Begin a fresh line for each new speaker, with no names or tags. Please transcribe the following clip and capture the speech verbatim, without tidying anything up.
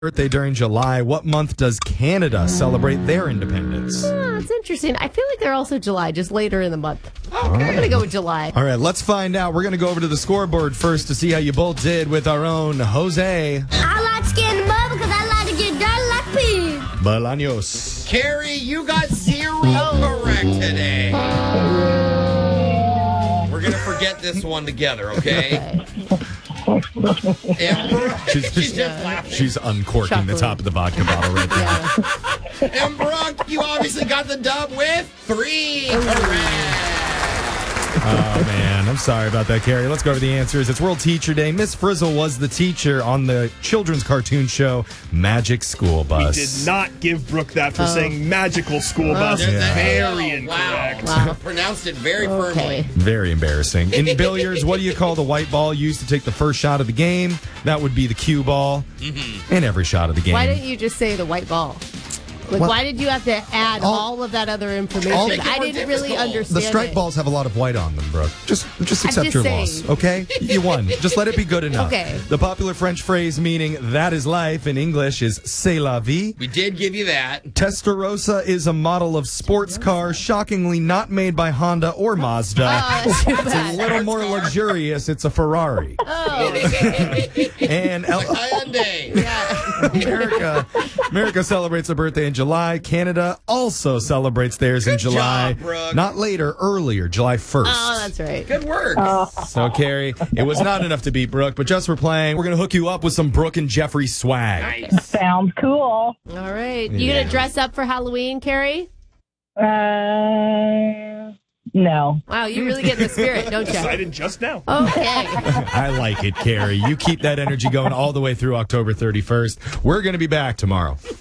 birthday during July. What month does Canada celebrate their independence?
Oh, that's interesting. I feel like they're also July, just later in the month.
Okay.
I'm going to go with July.
All right, let's find out. We're going to go over to the scoreboard first to see how you both did with our own Jose
I like skin mud because I like to get dirty like pig.
Bolaños.
Carrie, you got zero correct today. We're going to forget this one together, okay? And
She's,
she's just laughing.
she's uncorking
Chuckling.
the top of the vodka bottle right now.
Yeah.
And Brooke, you obviously got the dub with three correct.
Oh, man. I'm sorry about that, Carrie. Let's go over the answers. It's World Teacher Day. Miss Frizzle was the teacher on the children's cartoon show Magic School Bus.
We did not give Brooke that for
Oh.
saying magical school bus.
Yeah.
Very
Oh,
incorrect.
Wow.
Wow.
Pronounced it very
Okay.
firmly.
Very embarrassing. In billiards, what do you call the white ball used to take the first shot of the game? That would be the cue ball.
Mm-hmm.
In every shot of the game.
Why didn't you just say the white ball? Like,
Well,
why did you have to add
all-
all, of that other information?
all-
I didn't really
difficult.
understand
the strike
it.
balls have a lot of white on them, Brooke. Just just
I'm
accept
just
your
saying.
loss, okay? You won. Just let it be good enough.
Okay.
The popular French phrase meaning that is life in English is c'est la vie.
We did give you that.
Testarossa is a model of sports car, shockingly not made by Honda or Mazda.
Oh, that's too
It's a
bad.
little more luxurious. It's a Ferrari.
Oh,
And
Like
El-
Hyundai.
yeah.
America, America celebrates a birthday in July. Canada also celebrates theirs in
Good
July.
job, Brooke.
Not later, earlier, July first.
Oh, that's right.
Good work.
So, Carrie, it was not enough to beat Brooke, but just for playing, we're going to hook you up with some Brooke and Jeffrey swag.
Nice.
Sounds cool.
All right. You
Yeah.
going to dress up for Halloween, Carrie?
Uh, no.
Wow, you really get in the spirit, don't you?
Decided just now.
Okay.
I like it, Carrie. You keep that energy going all the way through October thirty-first. We're going to be back tomorrow.